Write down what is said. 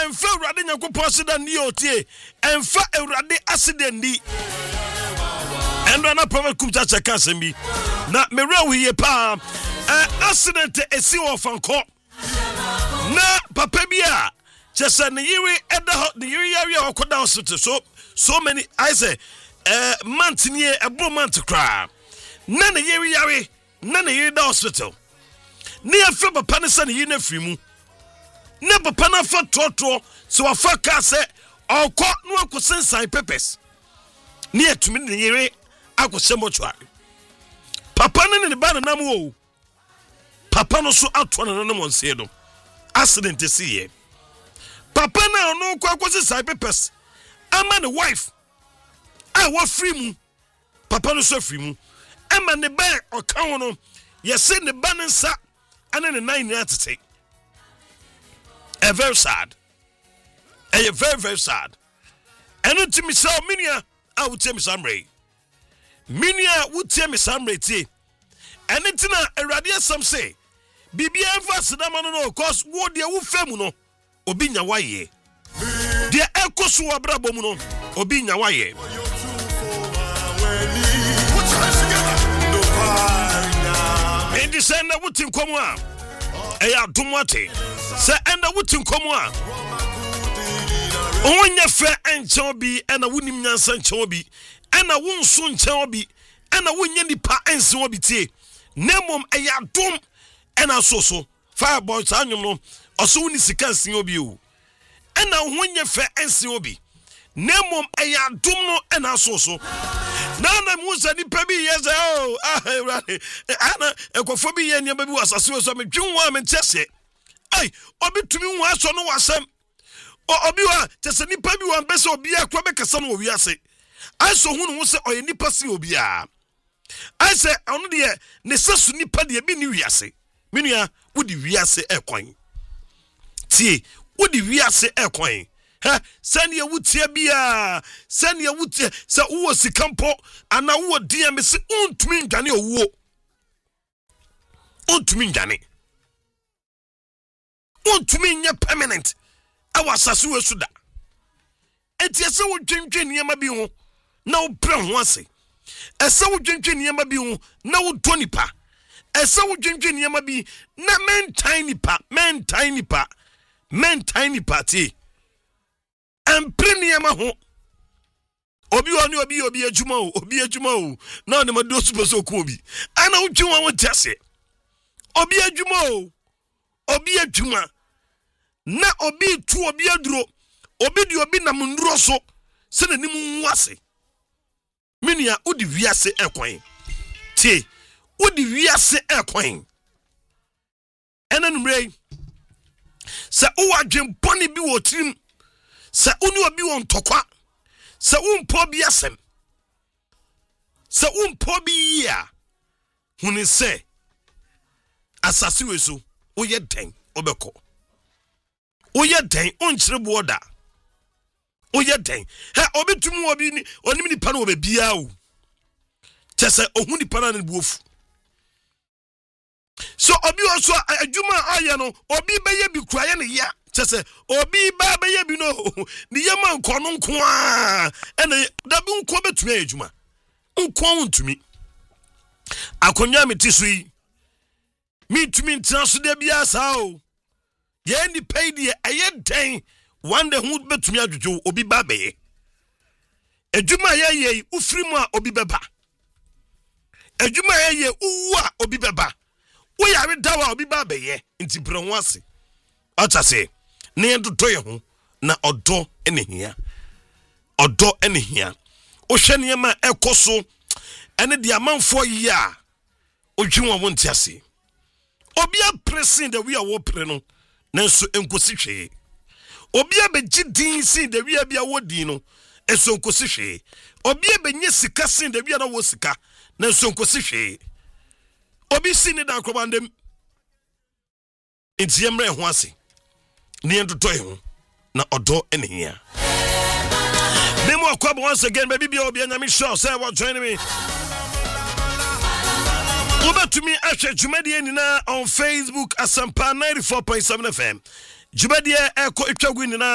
ɛmfa awurade nyankopɔn aseda ni otie ɛmfa awurade aseda ni ɛndo na prophet kumta cheka asɛm bi na mewura wo yie pa accident esi wɔ fanko na papa bi a kyesa ne yiri ɛda hɔ ne yiri yari a ɔkɔda hospital so many I say month nie ɛbro month kra na ne yiri yari na ne yiri da hospital ne afa papa ne sɛ ne yiri na firi mu ne papa na fa trotro so afa ka sɛ ɔkɔ no akɔsensan papers ne atumi ne yiri akɔhyɛ mortuary papa ne ba na nam wo papa no so atɔ na nam onse do accident see ye papa na no akɔsensan papers ama ne wife a wa free mu papa no so free mu ama ne ba ɔka ho no yɛse ne ba ne nsa ana ne nan ni atete very sad very very sad ɛno ntimi sɛ minia a wotie me samre minia wotie me samre tie ɛne ntina awurade asɛm sɛ bibia mfa sedama no cause wo de wo fam no obi nya waye de ekoso wabrabo mu no obi nya waye endi sɛ na wotin komo a ɛyɛ adomwate sɛ ɛna wotin komo a onye fɛ enkyɛw bi ɛna wonim nyansa nkyɛw bi ɛna wonso nkyɛw bi ɛna wonye nipa ense bi tie nemom ɛyɛ adom ɛna so fireboy saa nwom no ɔso woni sika nse obi o ɛna wonye fɛ ense obi nemom ɛyɛ adom no ɛna so na musa nipa bi yɛ sɛ ana ekofo bi yɛ nipa bi wasase so me dwun wa me kyɛse ai obi tumi hu aso no wasɛm obi wa kyɛse nipa bi wa mbɛsɛ obi akwa bɛkasa no owi ase aiso hu no sɛ ɔyɛ nipa si obi a aisɛ ɔno de ne sesu nipa de bi ni wiase menua wodi wiase ekwan tie wodi wiase ekwan sani wutie bia sani wutie se wo sikampo ana wo dia me se untumi ndwane owuo untumi ndwane untumi nya permanent awasase we suda etie se wo dwendwe niema bi ho na wo pre ho ase ese wo dwendwe niema bi ho na wo donipa ese wo dwendwe niema bi na men tiny party Empreniama ho obi oni obi adwuma o na ne mado super so ko obi ana wotwe won tase obi adwuma o obi adwuma na obi tu obi aduro obi di obi nam nduro so se na nim nwase menia odi wiase ekwan tie odi wiase ekwan ena numrei se o adwen boni bi wo tirim se uni obi won tokwa se umpo bi asem se umpo bi ya huni se asasi weso oye den obeko oye den onchire boda oye den obi tumu obi ni onim ni pa na obebia o chese ohun ni pa na buofu so obi oso adwuma aye no obi beye bi kuraye ne ya chese obi ba be ye bi no ni yema nkono nko a ene da bi nko betumi adwuma nko ntumi akonya metiso yi mitumi ntina so da bia sa o ye ni pay de eye den one day hu betumi adwodwo obi ba be ye adwuma ye ufiri mu a obi beba adwuma ye uwu a obi beba wo yare dawa obi ba be ye nti bre ho ase atase ne ndodo ye ho na odo enehia o hwe ne ma ekoso ene de amanfo yi a odwi won won tiase obi a pressing the we are pre no nanso enkosi hwe obi a begidin sin the we bia wodi no enso enkosi hwe obi a benye sika sin the we na wo sika nanso enkosi hwe obi sin da akrobandem enti yemre ho ase ne ndodo ye ho na odo enehia Bemo Akwaba once again, baby, be obi na me sure say what join me. Over to me Ashe Jumadi nina on Facebook Asampa 94.7 FM. Jumadi eko itwa gwini na